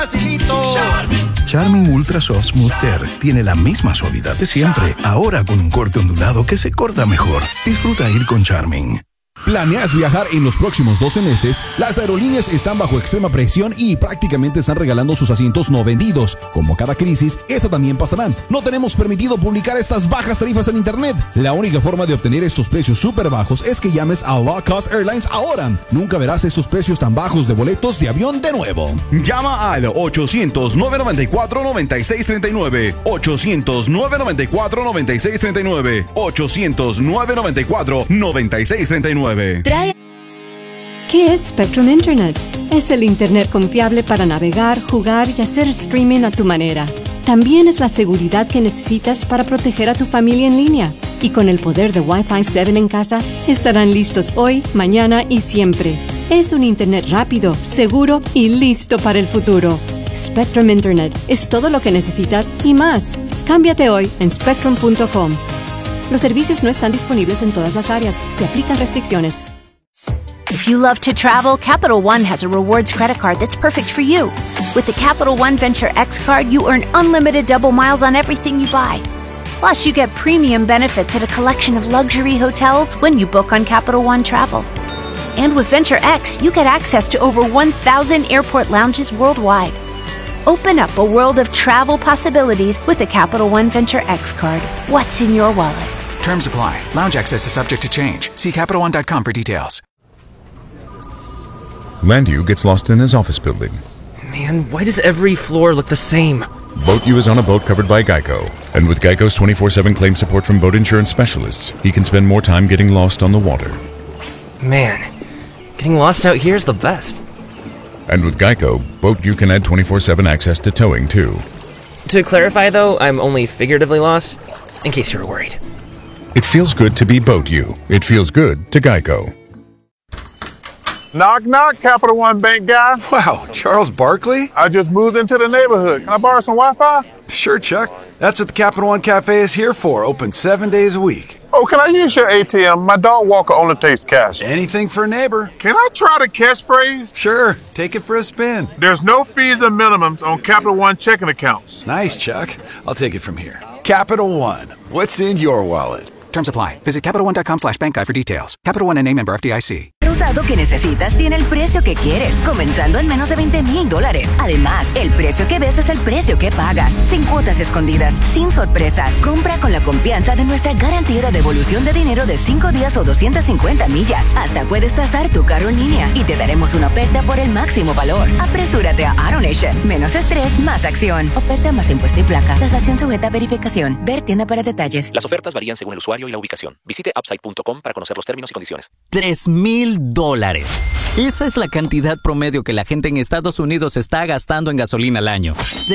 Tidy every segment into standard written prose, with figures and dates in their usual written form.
Charmin Ultra Soft Smooth Tear tiene la misma suavidad de siempre, ahora con un corte ondulado que se corta mejor. Disfruta ir con Charmin. ¿Planeas viajar en los próximos 12 meses? Las aerolíneas están bajo extrema presión y prácticamente están regalando sus asientos no vendidos. Como cada crisis, esta también pasará. No tenemos permitido publicar estas bajas tarifas en internet. La única forma de obtener estos precios súper bajos es que llames a Low Cost Airlines ahora. Nunca verás estos precios tan bajos de boletos de avión de nuevo. Llama al 800-994-9639. 800-994-9639. 800-994-9639. ¿Qué es Spectrum Internet? Es el Internet confiable para navegar, jugar y hacer streaming a tu manera. También es la seguridad que necesitas para proteger a tu familia en línea. Y con el poder de Wi-Fi 7 en casa, estarán listos hoy, mañana y siempre. Es un Internet rápido, seguro y listo para el futuro. Spectrum Internet es todo lo que necesitas y más. Cámbiate hoy en spectrum.com. Los servicios no están disponibles en todas las áreas. Se aplican restricciones. If you love to travel, Capital One has a rewards credit card that's perfect for you. With the Capital One Venture X card, you earn unlimited double miles on everything you buy. Plus, you get premium benefits at a collection of luxury hotels when you book on Capital One Travel. And with Venture X, you get access to over 1,000 airport lounges worldwide. Open up a world of travel possibilities with the Capital One Venture X card. What's in your wallet? Terms apply. Lounge access is subject to change. See CapitalOne.com for details. Landu gets lost in his office building. Man, why does every floor look the same? BoatU is on a boat covered by Geico. And with Geico's 24/7 claim support from boat insurance specialists, he can spend more time getting lost on the water. Man, getting lost out here is the best. And with Geico, BoatU can add 24/7 access to towing, too. To clarify, though, I'm only figuratively lost, in case you were worried. It feels good to be BoatU. It feels good to Geico. Knock, knock, Capital One Bank guy. Wow, Charles Barkley? I just moved into the neighborhood. Can I borrow some Wi-Fi? Sure, Chuck. That's what the Capital One Cafe is here for, open 7 days a week. Oh, can I use your ATM? My dog walker only takes cash. Anything for a neighbor. Can I try the catchphrase? Sure, take it for a spin. There's no fees and minimums on Capital One checking accounts. Nice, Chuck. I'll take it from here. Capital One. What's in your wallet? Terms apply. Visit CapitalOne.com/bankguide for details. Capital One and a member FDIC. El usado que necesitas tiene el precio que quieres, comenzando en menos de $20,000. Además, el precio que ves es el precio que pagas, sin cuotas escondidas, sin sorpresas. Compra con la confianza de nuestra garantía de devolución de dinero de 5 días o 250 millas. Hasta puedes tasar tu carro en línea y te daremos una oferta por el máximo valor. Apresúrate a AutoNation. Menos estrés, más acción. Oferta más impuesto y placa. Tasación sujeta a verificación. Ver tienda para detalles. Las ofertas varían según el usuario y la ubicación. Visite upside.com para conocer los términos y condiciones. $3,000. Esa es la cantidad promedio que la gente en Estados Unidos está gastando en gasolina al año.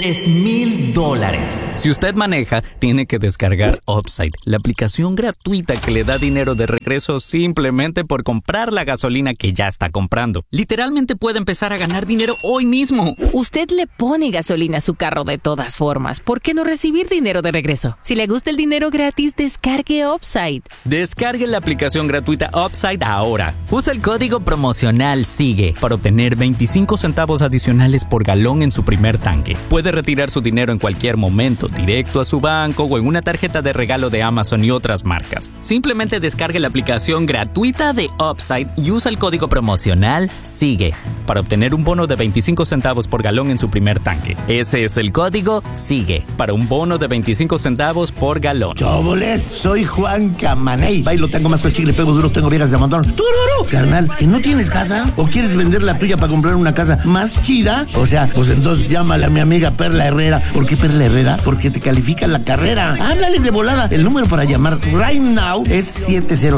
$3,000. Si usted maneja, tiene que descargar Upside, la aplicación gratuita que le da dinero de regreso simplemente por comprar la gasolina que ya está comprando. Literalmente puede empezar a ganar dinero hoy mismo. Usted le pone gasolina a su carro de todas formas. ¿Por qué no recibir dinero de regreso? Si le gusta el dinero gratis, descargue Upside. Descargue la aplicación gratuita Upside ahora. Usa el código promocional SIGUE para obtener 25 centavos adicionales por galón en su primer tanque. Puede retirar su dinero en cualquier momento, directo a su banco o en una tarjeta de regalo de Amazon y otras marcas. Simplemente descargue la aplicación gratuita de Upside y usa el código promocional SIGUE para obtener un bono de 25 centavos por galón en su primer tanque. Ese es el código SIGUE para un bono de 25 centavos por galón. ¡Choboles! Soy Juan Camaney. Bailo, tengo más que el chicle, pego duro, tengo viejas de montón. ¡Tururú! Carnal, ¿que no tienes casa? ¿O quieres vender la tuya para comprar una casa más chida? O sea, pues entonces llámale a mi amiga Perla Herrera. ¿Por qué Perla Herrera? Porque te califica la carrera. Háblale de volada. El número para llamar right now es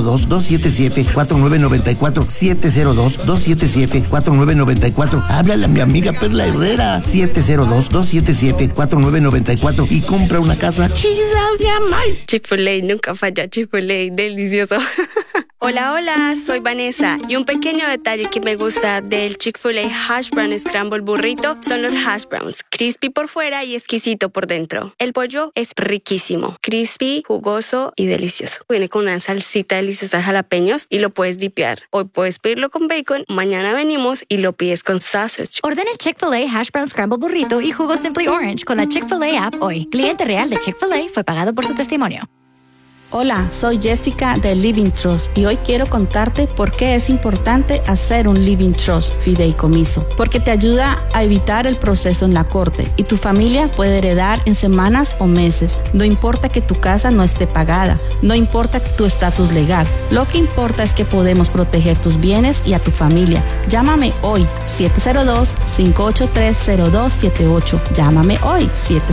702-277-4994. 702-277-4994. Háblale a mi amiga Perla Herrera. 702-277-4994 y compra una casa chida, mi amor. Chick-fil-A nunca falla. Chick-fil-A, delicioso. Hola, hola, soy Vanessa y un pequeño detalle que me gusta del Chick-fil-A Hash Brown Scramble Burrito son los hash browns, crispy por fuera y exquisito por dentro. El pollo es riquísimo, crispy, jugoso y delicioso. Viene con una salsita deliciosa de jalapeños y lo puedes dipear. Hoy puedes pedirlo con bacon, mañana venimos y lo pides con sausage. Ordena el Chick-fil-A Hash Brown Scramble Burrito y jugo Simply Orange con la Chick-fil-A app hoy. Cliente real de Chick-fil-A fue pagado por su testimonio. Hola, soy Jessica de Living Trust y hoy quiero contarte por qué es importante hacer un Living Trust fideicomiso. Porque te ayuda a evitar el proceso en la corte y tu familia puede heredar en semanas o meses. No importa que tu casa no esté pagada, no importa tu estatus legal. Lo que importa es que podemos proteger tus bienes y a tu familia. Llámame hoy, 702-583-0278. Llámame hoy,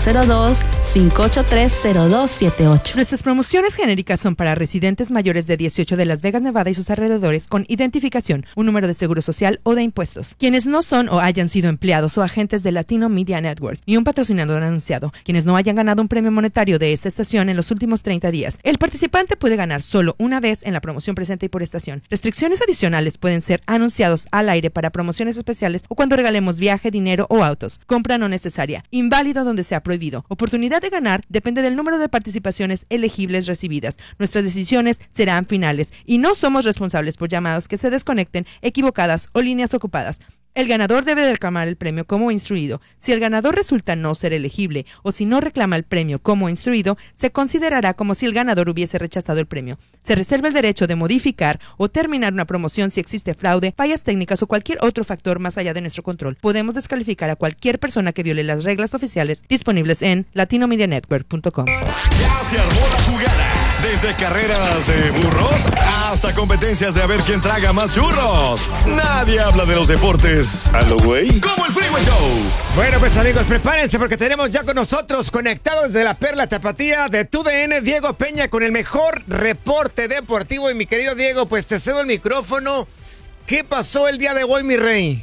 702-583-0278. Nuestras promociones genéricas son para residentes mayores de 18 de Las Vegas, Nevada y sus alrededores con identificación, un número de seguro social o de impuestos. Quienes no son o hayan sido empleados o agentes de Latino Media Network ni un patrocinador anunciado. Quienes no hayan ganado un premio monetario de esta estación en los últimos 30 días. El participante puede ganar solo una vez en la promoción presente y por estación. Restricciones adicionales pueden ser anunciados al aire para promociones especiales o cuando regalemos viaje, dinero o autos. Compra no necesaria. Inválido donde sea prohibido. Oportunidad de ganar depende del número de participaciones elegibles recibidas. Nuestras decisiones serán finales y no somos responsables por llamadas que se desconecten, equivocadas o líneas ocupadas. El ganador debe reclamar el premio como instruido. Si el ganador resulta no ser elegible o si no reclama el premio como instruido, se considerará como si el ganador hubiese rechazado el premio. Se reserva el derecho de modificar o terminar una promoción si existe fraude, fallas técnicas o cualquier otro factor más allá de nuestro control. Podemos descalificar a cualquier persona que viole las reglas oficiales disponibles en latinomedianetwork.com. Ya se armó la jugada. Desde carreras de burros hasta competencias de a ver quién traga más churros. Nadie habla de los deportes a lo güey como el Freeway Show. Bueno, pues amigos, prepárense porque tenemos ya con nosotros conectado desde la Perla Tapatía de TUDN, Diego Peña, con el mejor reporte deportivo. Y mi querido Diego, pues te cedo el micrófono. ¿Qué pasó el día de hoy, mi rey?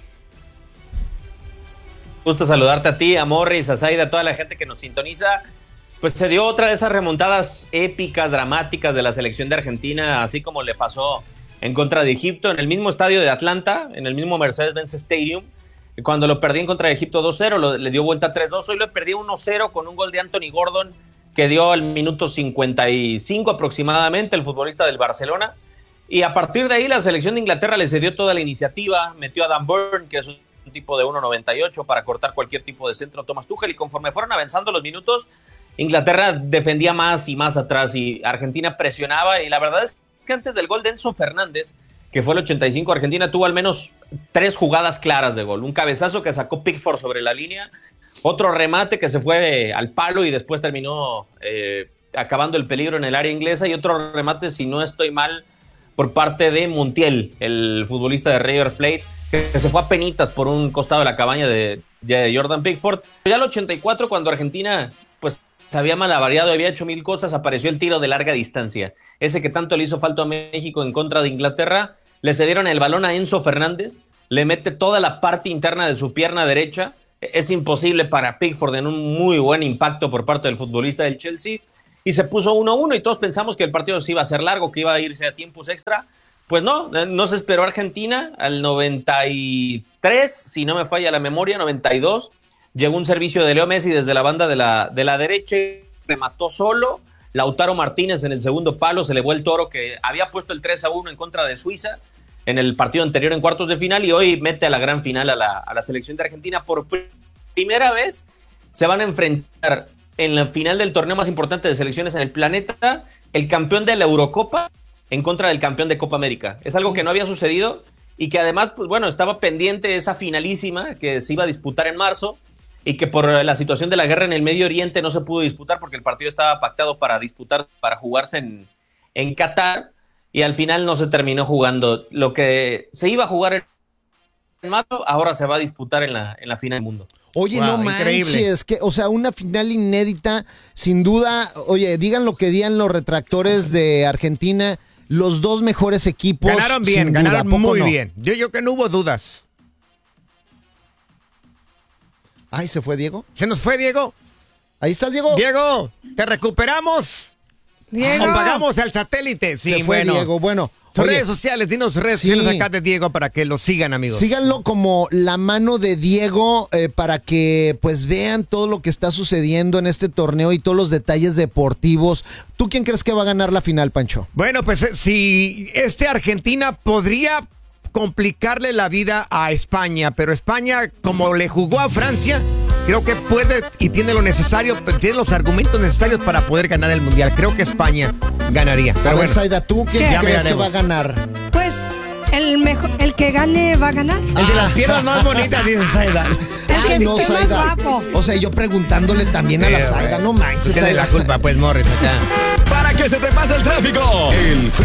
Gusto saludarte a ti, a Morris, a Zaida, a toda la gente que nos sintoniza. Pues se dio otra de esas remontadas épicas, dramáticas de la selección de Argentina, así como le pasó en contra de Egipto, en el mismo estadio de Atlanta, en el mismo Mercedes-Benz Stadium. Cuando lo perdí en contra de Egipto 2-0, le dio vuelta 3-2. Hoy lo perdí 1-0 con un gol de Anthony Gordon, que dio al minuto 55 aproximadamente, el futbolista del Barcelona. Y a partir de ahí la selección de Inglaterra le cedió toda la iniciativa, metió a Dan Burn, que es un tipo de 1.98 para cortar cualquier tipo de centro Thomas Tuchel, y conforme fueron avanzando los minutos, Inglaterra defendía más y más atrás y Argentina presionaba, y la verdad es que antes del gol de Enzo Fernández, que fue el 85, Argentina tuvo al menos 3 jugadas claras de gol. Un cabezazo que sacó Pickford sobre la línea, otro remate que se fue al palo y después terminó acabando el peligro en el área inglesa, y otro remate, si no estoy mal, por parte de Montiel, el futbolista de River Plate, que se fue a penitas por un costado de la cabaña de Jordan Pickford. Ya al 84, cuando Argentina pues se había malavariado, había hecho 1000 cosas, apareció el tiro de larga distancia, ese que tanto le hizo falta a México en contra de Inglaterra. Le cedieron el balón a Enzo Fernández, le mete toda la parte interna de su pierna derecha, es imposible para Pickford, en un muy buen impacto por parte del futbolista del Chelsea, y se puso 1-1, y todos pensamos que el partido se iba a hacer largo, que iba a irse a tiempos extra. Pues no se esperó Argentina. Al 93, si no me falla la memoria, 92, llegó un servicio de Leo Messi desde la banda de la derecha, remató solo. Lautaro Martínez en el segundo palo se elevó el toro, que había puesto el 3-1 en contra de Suiza en el partido anterior en cuartos de final, y hoy mete a la gran final a la selección de Argentina. Por primera vez se van a enfrentar en la final del torneo más importante de selecciones en el planeta, el campeón de la Eurocopa en contra del campeón de Copa América. Es algo que no había sucedido y que además, pues bueno, estaba pendiente esa finalísima que se iba a disputar en marzo, y que por la situación de la guerra en el Medio Oriente no se pudo disputar porque el partido estaba pactado para jugarse en Qatar, y al final no se terminó jugando. Lo que se iba a jugar en marzo, ahora se va a disputar en la final del mundo. Oye, wow, no manches, que, o sea, una final inédita, sin duda. Oye, digan lo que digan los retractores de Argentina, los dos mejores equipos. Ganaron bien, ganaron muy bien. Yo que no hubo dudas. Ay, ¿se fue Diego? ¿Se nos fue Diego? Ahí estás, Diego. Diego, te recuperamos. Diego. O pagamos el satélite. Sí, se fue Diego. Bueno, sus redes sociales, dinos sus redes sociales acá de Diego para que lo sigan, amigos. Síganlo como La Mano de Diego para que pues vean todo lo que está sucediendo en este torneo y todos los detalles deportivos. ¿Tú quién crees que va a ganar la final, Pancho? Bueno, pues si Argentina podría complicarle la vida a España, pero España, como le jugó a Francia, creo que puede y tiene lo necesario, tiene los argumentos necesarios para poder ganar el Mundial. Creo que España ganaría. Pero bueno, Zayda, ¿tú quién crees que va a ganar? Pues el que gane va a ganar. El de las piernas más bonitas, dice Zayda. El que esté más guapo. O sea, yo preguntándole también a la Zayda, no manches. Tiene la culpa, pues, Morris, acá. Para que se te pase el tráfico. El